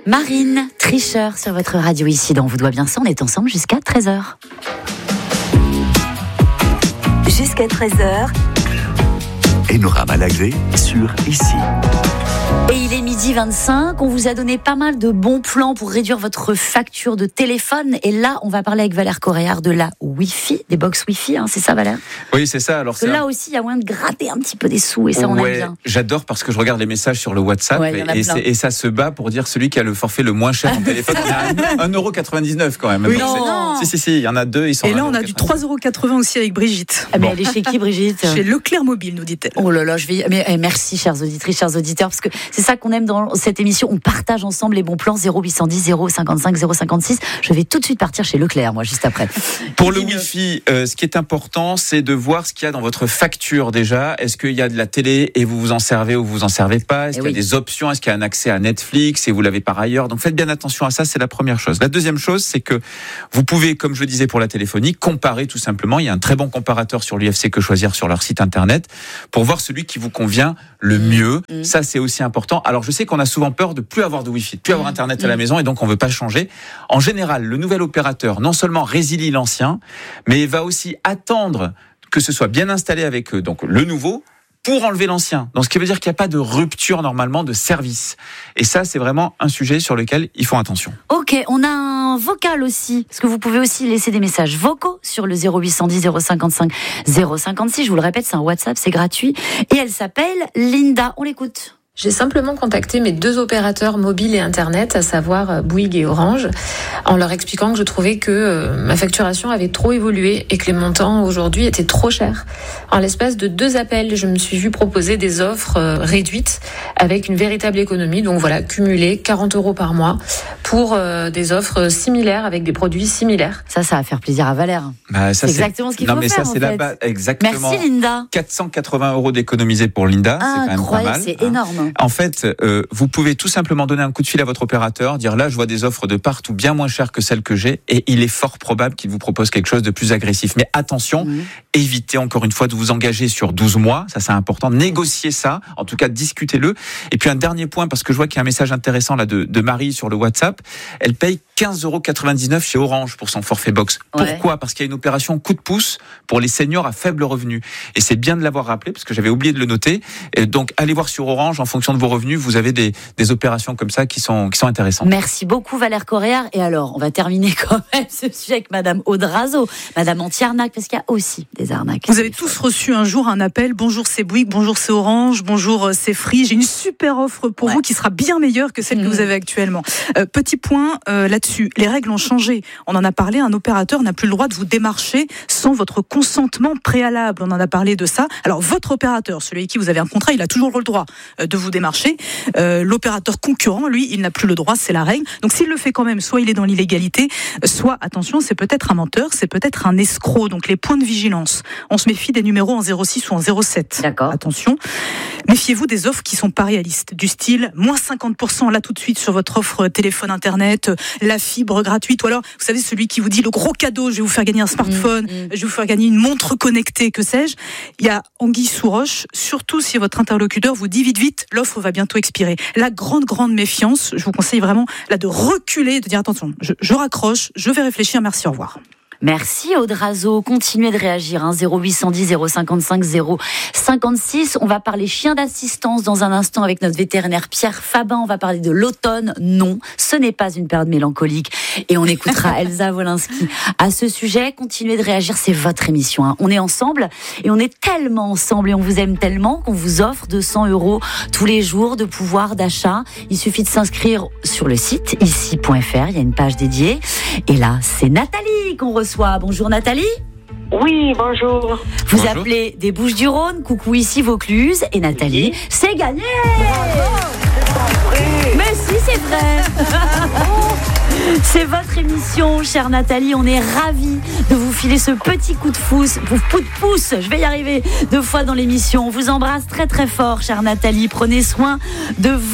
Marine, tricheur sur votre radio ici dans Vous doit bien ça, on est ensemble jusqu'à 13h. Jusqu'à 13h. Enora Malagré sur Ici. Et il est 12h25, on vous a donné pas mal de bons plans pour réduire votre facture de téléphone. Et là, on va parler avec Valère Coréard de la Wi-Fi, des box Wi-Fi, hein, c'est ça Valère ? Oui, c'est ça. Alors, là aussi, il y a moyen de gratter un petit peu des sous et ça, on aime bien. J'adore parce que je regarde les messages sur le WhatsApp et ça se bat pour dire celui qui a le forfait le moins cher en téléphone. On a 1,99€ quand même. Oui, non. Si, il y en a deux, ils sont. Et là, on a du 3,80€ aussi avec Brigitte. Mais elle est chez qui, Brigitte ? Chez Leclerc Mobile, nous dit-elle. Oh là là, merci, chères auditrices, chers auditeurs, parce que c'est ça qu'on aime dans cette émission. On partage ensemble les bons plans 0810 055 056. Je vais tout de suite partir chez Leclerc, moi, juste après. Pour le Wi-Fi, ce qui est important, c'est de voir ce qu'il y a dans votre facture déjà. Est-ce qu'il y a de la télé et vous vous en servez ou vous vous en servez pas ? Est-ce qu'il y a des options ? Est-ce qu'il y a un accès à Netflix et vous l'avez par ailleurs ? Donc faites bien attention à ça, c'est la première chose. La deuxième chose, c'est que vous pouvez, comme je le disais pour la téléphonie, comparer tout simplement. Il y a un très bon comparateur sur l'UFC Que Choisir sur leur site internet pour voir celui qui vous convient le mieux. Ça, c'est aussi important. Alors je sais qu'on a souvent peur de plus avoir de Wi-Fi, de plus avoir Internet à la maison et donc on veut pas changer. En général, le nouvel opérateur non seulement résilie l'ancien, mais va aussi attendre que ce soit bien installé avec eux, donc le nouveau, pour enlever l'ancien. Donc ce qui veut dire qu'il n'y a pas de rupture normalement de service. Et ça, c'est vraiment un sujet sur lequel ils font attention. Ok, on a un vocal aussi, parce que vous pouvez aussi laisser des messages vocaux sur le 0810 055 056. Je vous le répète, c'est un WhatsApp, c'est gratuit. Et elle s'appelle Linda. On l'écoute. J'ai simplement contacté mes deux opérateurs mobiles et internet, à savoir Bouygues et Orange, en leur expliquant que je trouvais que ma facturation avait trop évolué et que les montants aujourd'hui étaient trop chers. En l'espace de 2 appels, je me suis vue proposer des offres réduites avec une véritable économie. Donc voilà, cumulé 40€ par mois pour des offres similaires avec des produits similaires. Ça va faire plaisir à Valère. C'est exactement ce qu'il faut faire. C'est la base, exactement. Merci Linda. 480€ d'économiser pour Linda, c'est quand même pas mal. C'est énorme. En fait, vous pouvez tout simplement donner un coup de fil à votre opérateur, dire là, je vois des offres de partout bien moins chères que celles que j'ai, et il est fort probable qu'il vous propose quelque chose de plus agressif. Mais attention, évitez encore une fois de vous engager sur 12 mois, ça c'est important, négociez ça, en tout cas discutez-le. Et puis un dernier point, parce que je vois qu'il y a un message intéressant là de Marie sur le WhatsApp, elle paye 15,99€ chez Orange pour son forfait box. Pourquoi ? Parce qu'il y a une opération coup de pouce pour les seniors à faible revenu. Et c'est bien de l'avoir rappelé, parce que j'avais oublié de le noter. Et donc allez voir sur Orange, en fonction de vos revenus, vous avez des opérations comme ça qui sont intéressantes. Merci beaucoup Valère Coréard. Et alors, on va terminer quand même ce sujet avec Madame Audrazo, Madame anti-arnaque, parce qu'il y a aussi des arnaques. Vous avez tous reçu un jour un appel, bonjour c'est Bouygues, bonjour c'est Orange, bonjour c'est Free, j'ai une super offre pour vous qui sera bien meilleure que celle que vous avez actuellement. Petit point là-dessus, les règles ont changé. On en a parlé, un opérateur n'a plus le droit de vous démarcher sans votre consentement préalable. On en a parlé de ça. Alors votre opérateur, celui avec qui vous avez un contrat, il a toujours le droit de vous démarcher. L'opérateur concurrent, lui, il n'a plus le droit, c'est la règle. Donc s'il le fait quand même, soit il est dans l'illégalité, soit, attention, c'est peut-être un menteur, c'est peut-être un escroc. Donc les points de vigilance. On se méfie des numéros en 06 ou en 07. D'accord. Attention. Méfiez-vous des offres qui sont pas réalistes. Du style, moins 50% là tout de suite sur votre offre téléphone internet, la fibre gratuite, ou alors, vous savez, celui qui vous dit le gros cadeau, je vais vous faire gagner un smartphone, je vais vous faire gagner une montre connectée, que sais-je. Il y a anguille sous roche, surtout si votre interlocuteur vous dit vite, l'offre va bientôt expirer. La grande méfiance, je vous conseille vraiment là de reculer, de dire attention, je raccroche, je vais réfléchir, merci, au revoir. Merci Audrazo, continuez de réagir, 0810 055 056. On va parler chiens d'assistance dans un instant avec notre vétérinaire Pierre Fabin. On va parler de l'automne. Non, ce n'est pas une période mélancolique. Et on écoutera Elsa Wolinski à ce sujet. Continuez de réagir, c'est votre émission. On est ensemble et on est tellement ensemble et on vous aime tellement qu'on vous offre 200€ tous les jours de pouvoir d'achat. Il suffit de s'inscrire sur le site ici.fr, il y a une page dédiée. Et là, c'est Nathalie qu'on reçoit. Bonjour Nathalie. Oui, bonjour. Vous appelez des Bouches-du-Rhône, coucou ici Vaucluse, et Nathalie, c'est gagné. Mais si, c'est vrai. C'est votre émission, chère Nathalie. On est ravis de vous filer ce petit coup de pouce. Je vais y arriver 2 fois dans l'émission. On vous embrasse très très fort, chère Nathalie. Prenez soin de vous.